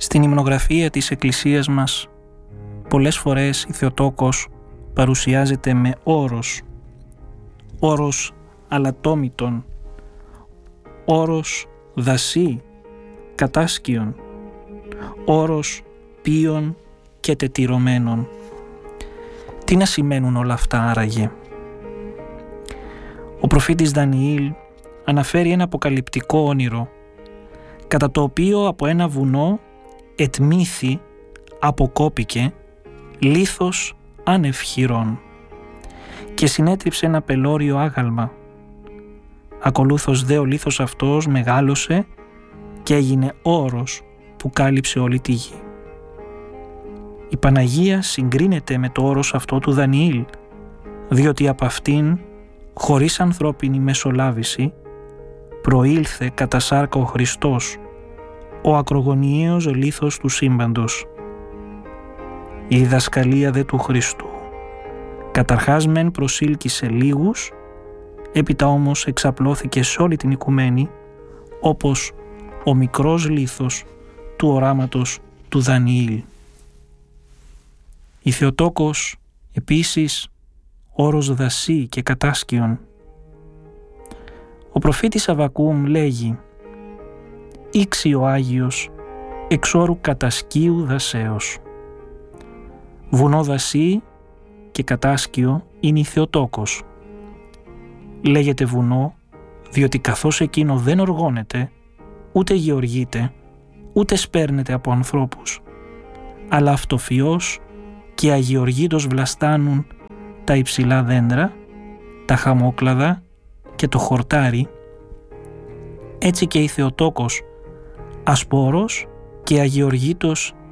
Στην υμνογραφία της Εκκλησίας μας πολλές φορές η Θεοτόκος παρουσιάζεται με όρος αλατόμητον, όρος δασί, κατάσκιον, όρος πίων και τετυρωμένων. Τι να σημαίνουν όλα αυτά άραγε? Ο προφήτης Δανιήλ αναφέρει ένα αποκαλυπτικό όνειρο, κατά το οποίο από ένα βουνό ετμήθη, αποκόπηκε, λίθος άνευ χειρών και συνέτριψε ένα πελώριο άγαλμα. Ακολούθως δε ο λίθος αυτός μεγάλωσε και έγινε όρος που κάλυψε όλη τη γη. Η Παναγία συγκρίνεται με το όρος αυτό του Δανιήλ, διότι από αυτήν, χωρίς ανθρώπινη μεσολάβηση, προήλθε κατά σάρκα ο Χριστός, ο ακρογωνιαίος λίθος του σύμπαντος. Η διδασκαλία δε του Χριστού καταρχάς μεν προσήλκησε λίγους, έπειτα όμως εξαπλώθηκε σε όλη την οικουμένη, όπως ο μικρός λίθος του οράματος του Δανιήλ. Η Θεοτόκος επίσης όρος δασί και κατάσκιον. Ο προφήτης Αββακούμ λέγει «Ήξι ο Άγιος εξόρου κατασκίου δασέως». Βουνό δασί και κατάσκιο είναι η Θεοτόκος. Λέγεται βουνό διότι καθώς εκείνο δεν οργώνεται, ούτε γεωργείται, ούτε σπέρνεται από ανθρώπους, αλλά αυτοφυώς και αγιοργήτως βλαστάνουν τα υψηλά δέντρα, τα χαμόκλαδα και το χορτάρι, έτσι και η Θεοτόκος ασπόρος και αγιοργήτως